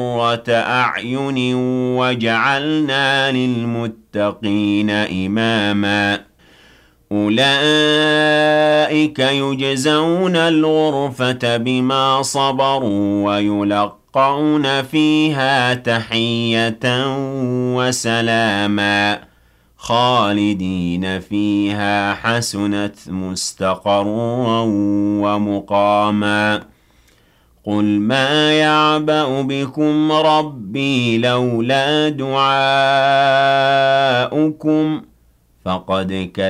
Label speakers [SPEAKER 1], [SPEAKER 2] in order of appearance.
[SPEAKER 1] قرة أعين وجعلنا للمتقين إماما أولئك يجزون الغرفة بما صبروا ويلقون فيها تحية وسلاما خالدين فيها حسنت مستقرا ومقاما قل ما يعبأ بكم ربي لولا دعاؤكم فقد